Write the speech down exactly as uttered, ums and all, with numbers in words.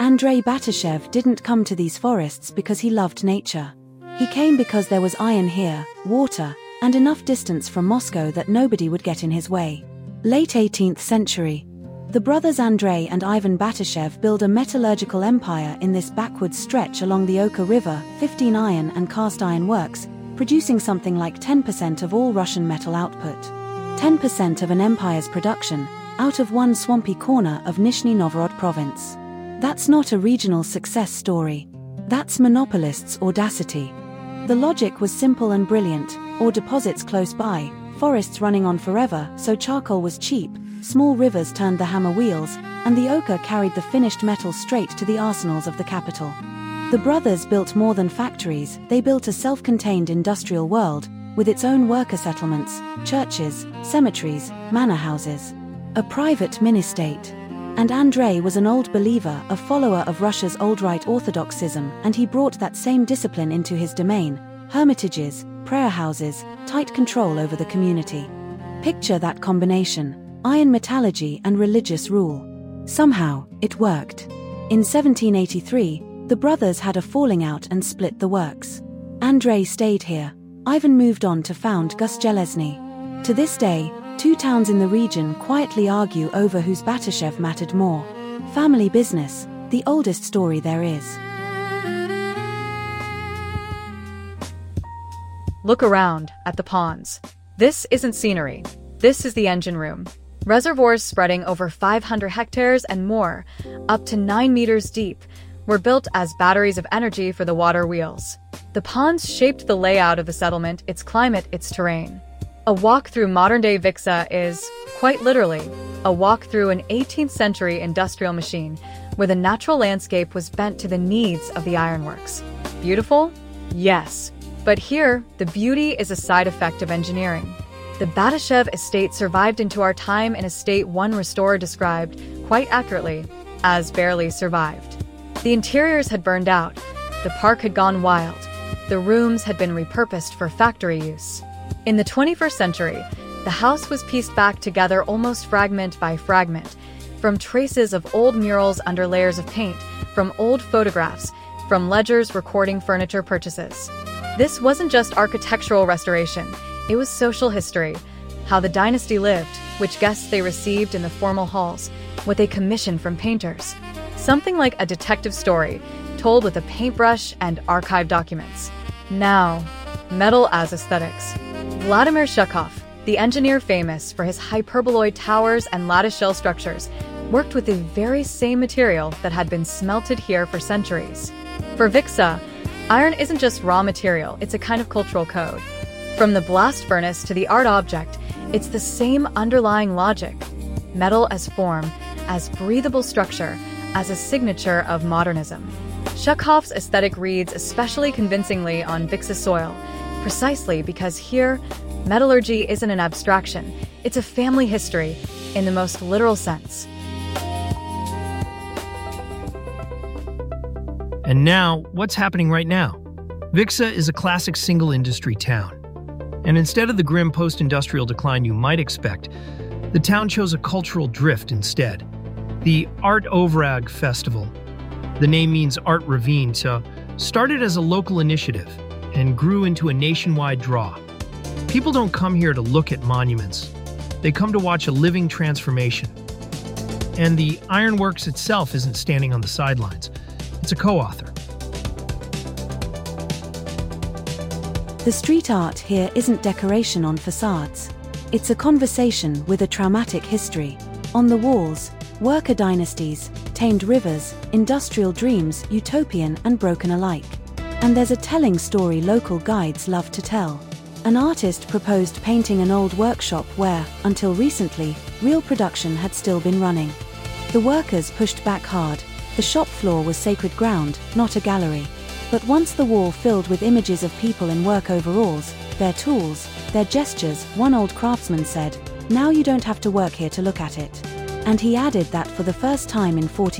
Andrei Batashev didn't come to these forests because he loved nature. He came because there was iron here, water, and enough distance from Moscow that nobody would get in his way. Late eighteenth century. The brothers Andrei and Ivan Batashev build a metallurgical empire in this backwoods stretch along the Oka River, fifteen iron and cast iron works, producing something like ten percent of all Russian metal output. ten percent of an empire's production, out of one swampy corner of Nizhny Novgorod province. That's not a regional success story. That's monopolists' audacity. The logic was simple and brilliant: ore deposits close by, forests running on forever, so charcoal was cheap, small rivers turned the hammer wheels, and the Oka carried the finished metal straight to the arsenals of the capital. The brothers built more than factories, they built a self-contained industrial world, with its own worker settlements, churches, cemeteries, manor houses. A private mini-state. And Andrei was an old believer, a follower of Russia's old Rite Orthodoxism, and he brought that same discipline into his domain: hermitages, prayer houses, tight control over the community. Picture that combination: iron metallurgy and religious rule. Somehow, it worked. In seventeen eighty-three, the brothers had a falling out and split the works. Andrei stayed here. Ivan moved on to found Gust-Zhelezny. To this day, two towns in the region quietly argue over whose Batashev mattered more. Family business, the oldest story there is. Look around at the ponds. This isn't scenery. This is the engine room. Reservoirs spreading over five hundred hectares and more, up to nine meters deep, were built as batteries of energy for the water wheels. The ponds shaped the layout of the settlement, its climate, its terrain. A walk through modern-day Vixa is, quite literally, a walk through an eighteenth century industrial machine where the natural landscape was bent to the needs of the ironworks. Beautiful? Yes. But here, the beauty is a side effect of engineering. The Batashev estate survived into our time in a state one restorer described, quite accurately, as barely survived. The interiors had burned out, the park had gone wild, the rooms had been repurposed for factory use. In the twenty-first century, the house was pieced back together almost fragment by fragment, from traces of old murals under layers of paint, from old photographs, from ledgers recording furniture purchases. This wasn't just architectural restoration, it was social history, how the dynasty lived, which guests they received in the formal halls, what they commissioned from painters. Something like a detective story, told with a paintbrush and archived documents. Now, metal as aesthetics. Vladimir Shukov, the engineer famous for his hyperboloid towers and lattice shell structures, worked with the very same material that had been smelted here for centuries. For Vixa, iron isn't just raw material, it's a kind of cultural code. From the blast furnace to the art object, it's the same underlying logic. Metal as form, as breathable structure, as a signature of modernism. Shukov's aesthetic reads especially convincingly on Vixa soil, precisely because here, metallurgy isn't an abstraction, it's a family history in the most literal sense. And now, what's happening right now? Vixa is a classic single-industry town. And instead of the grim post-industrial decline you might expect, the town chose a cultural drift instead. The Art Ovrag Festival, the name means Art Ravine, so started as a local initiative and grew into a nationwide draw. People don't come here to look at monuments. They come to watch a living transformation. And the ironworks itself isn't standing on the sidelines. It's a co-author. The street art here isn't decoration on facades. It's a conversation with a traumatic history. On the walls, worker dynasties, tamed rivers, industrial dreams, utopian and broken alike. And there's a telling story local guides love to tell. An artist proposed painting an old workshop where, until recently, real production had still been running. The workers pushed back hard. The shop floor was sacred ground, not a gallery. But once the wall filled with images of people in work overalls, their tools, their gestures, one old craftsman said, "Now you don't have to work here to look at it." And he added that for the first time in forty